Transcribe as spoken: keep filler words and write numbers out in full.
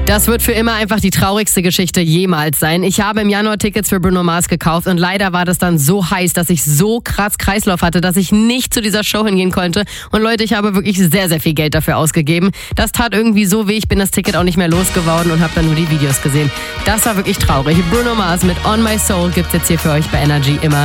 Das wird für immer einfach die traurigste Geschichte jemals sein. Ich habe im Januar Tickets für Bruno Mars gekauft und leider war das dann so heiß, dass ich so krass Kreislauf hatte, dass ich nicht zu dieser Show hingehen konnte. Und Leute, ich habe wirklich sehr, sehr viel Geld dafür ausgegeben. Das tat irgendwie so weh, ich bin das Ticket auch nicht mehr losgeworden und habe dann nur die Videos gesehen. Das war wirklich traurig. Bruno Mars mit On My Soul gibt's jetzt hier für euch bei Energy immer.